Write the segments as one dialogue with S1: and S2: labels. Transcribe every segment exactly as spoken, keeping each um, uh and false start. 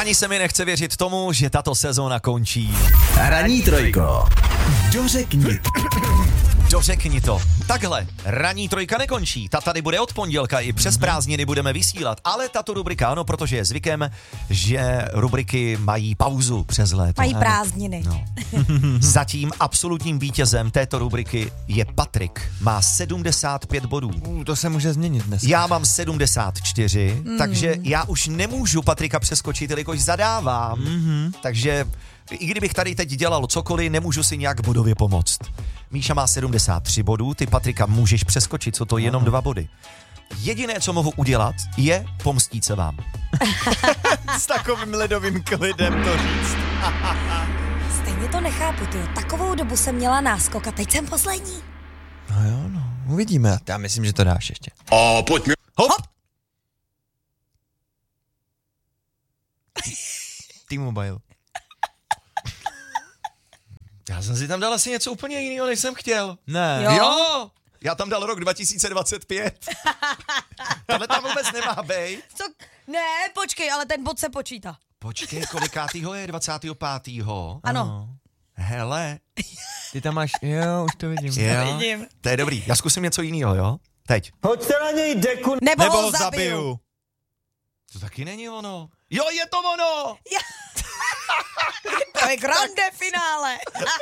S1: Ani se mi nechce věřit tomu, že tato sezóna končí.
S2: Ranní trojko. Dořekni.
S1: Dořekni to. Takhle, ranní trojka nekončí. Ta tady bude od pondělka, i přes prázdniny budeme vysílat. Ale tato rubrika, ano, protože je zvykem, že rubriky mají pauzu přes léto.
S3: Mají prázdniny.
S1: No. Zatím absolutním vítězem této rubriky je Patrik. Má sedmdesát pět bodů.
S4: Uh, to se může změnit dnes.
S1: Já mám sedmdesát čtyři, mm. takže já už nemůžu Patrika přeskočit, jelikož zadávám. Mm-hmm. Takže i kdybych tady teď dělal cokoliv, nemůžu si nějak bodově pomoct. Míša má sedmdesát tři bodů, ty Patrika můžeš přeskočit, co to jenom dva body. Jediné, co mohu udělat, je pomstít se vám.
S4: S takovým ledovým klidem to říct.
S3: Stejně to nechápu, tyjo. Takovou dobu jsem měla náskok a teď jsem poslední.
S4: No jo, no, uvidíme. Já myslím, že to dáš ještě.
S2: A pojďme.
S4: Hop! Hop. T-Mobile.
S1: Já jsem si tam dal asi něco úplně jiného, než jsem chtěl.
S4: Ne.
S3: Jo.
S1: Jo! Já tam dal rok dva tisíce dvacet pět. Tohle tam vůbec nemá bejt.
S3: Co? Ne, počkej, ale ten bod se počítá.
S1: Počkej, kolikátýho je? dvacátého pátého
S3: Ano.
S1: Hele.
S4: Ty tam máš, jo, už to vidím.
S1: Jo.
S3: Vidím.
S1: To je dobrý. Já zkusím něco jiného, jo? Teď.
S5: Hoďte na něj deku.
S3: Nebo,
S4: Nebo
S3: ho zabiju.
S1: To taky není ono. Jo, je to ono!
S3: To je grande finále.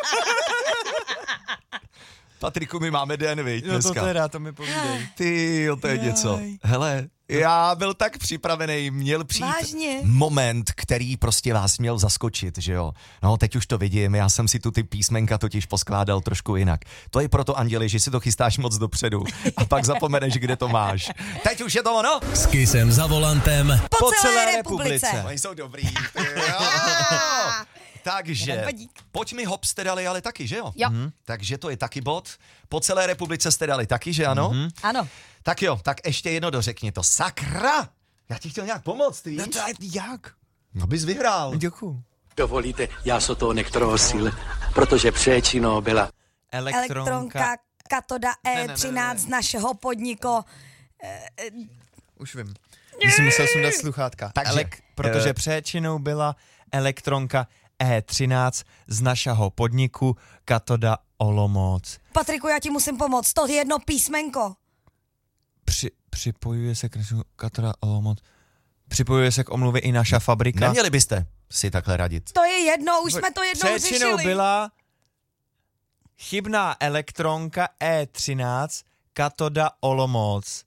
S1: Patriku, my máme den, viď,
S4: No
S1: dneska.
S4: to teda, to mi povídej.
S1: Ty, jo, to je
S3: Jaj.
S1: něco. Hele, já byl tak připravený, měl přijít
S3: Vážně?
S1: moment, který prostě vás měl zaskočit, že jo. No, teď už to vidím, já jsem si tu ty písmenka totiž poskládal trošku jinak. To je proto, Anděli, že si to chystáš moc dopředu a pak zapomeneš, kde to máš. Teď už je to ono?
S2: S Kysem za volantem.
S3: Po,
S4: Po
S3: celé,
S4: celé
S3: republice.
S4: republice.
S1: Oni jsou dobrý. Jo. Takže, pojď mi hop jste dali ale taky, že jo?
S3: Jo.
S1: Mhm. Takže to je taky bod. Po celé republice jste dali taky, že ano?
S4: Mhm.
S3: Ano.
S1: Tak jo, tak ještě jedno dořekni to. Sakra! Já ti chtěl nějak pomoct, víš?
S4: No to je jak?
S1: No bys vyhrál.
S4: Děkuju.
S6: Dovolíte, já se toho nektrosil, protože přečino byla
S3: Elektronka Katoda
S4: ne,
S3: E
S4: ne,
S3: třináct
S4: ne.
S3: z našeho podniku.
S4: Už vím. Když jsem musel sundat sluchátka.
S1: Takže,
S4: Elek, protože
S1: eh,
S4: přečinou byla elektronka E třináct z našeho podniku Katoda Olomouc.
S3: Patriku, já ti musím pomoct. To je jedno písmenko.
S4: Při, připojuje se k našu Katoda Olomouc. Připojuje se k omluvě i naša fabrika.
S1: Neměli byste si takhle radit.
S3: To je jedno, už jsme to jednou
S4: Přečinou
S3: řešili.
S4: byla chybná elektronka E třináct Katoda Olomouc.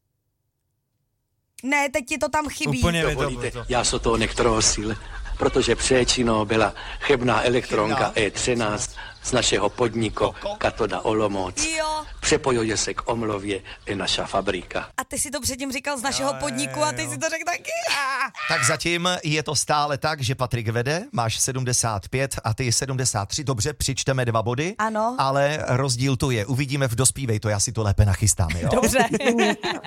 S3: Ne, teď ti to tam chybí.
S4: Úplně mi to
S6: dovolíte,
S4: bylo.
S6: já se toho nektrosil, protože přečino byla chybná elektronka
S1: Chybná.
S6: E třináct z našeho podniku Katoda Olomouc.
S3: Jo.
S6: Přepojuje se k omluvě i naša fabrika.
S3: A ty si to předtím říkal z našeho podniku a ty si to řekl taky.
S1: Tak zatím je to stále tak, že Patrik vede, máš sedmdesát pět a ty sedmdesát tři. Dobře, přičteme dva body.
S3: Ano.
S1: Ale rozdíl tu je. Uvidíme v Dospívej to, já si to lépe nachystám, jo?
S3: Dobře.